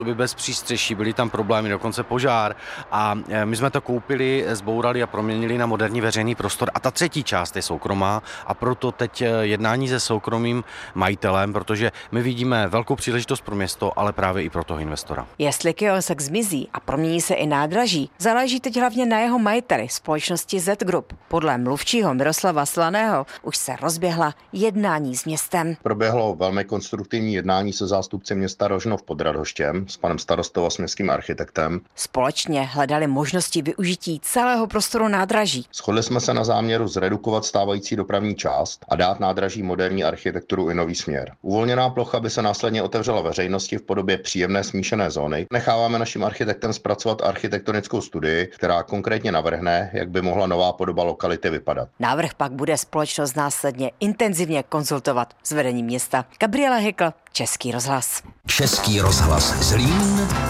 by bez přístřeší, byly tam problémy, dokonce požár a my jsme to koupili, zbourali a proměnili na moderní veřejný prostor a ta třetí část je soukromá a proto teď jednání se soukromým majitelem, protože my vidíme velkou příležitost pro město, ale právě i pro toho investora. Jestli kiosk zmizí a promění se i nádraží, záleží teď hlavně na jeho majiteli, společnosti Z Group. Podle mluvčího Miroslava Slaného už se rozběhla jednání s městem. Proběhlo velmi konstruktivní jednání se zástupci města Rožnov pod Radhoštěm, s panem starostou a s městským architektem. Společně hledali možnosti využití celého prostoru nádraží. Shodli jsme se na záměru zredukovat stávající dopravní část a dát nádraží moderní architekturu i nový směr. Uvolněná plocha by se následně otevřela veřejnosti v podobě příjemné smíšené zóny. Necháváme našim architektem zpracovat architektonickou studii, která konkrétně navrhne, jak by mohla nová podoba lokality vypadat. Návrh pak bude společnost následně intenzivně konzultovat s vedením města. Gabriela Hekl, Český rozhlas. Český rozhlas Zlín.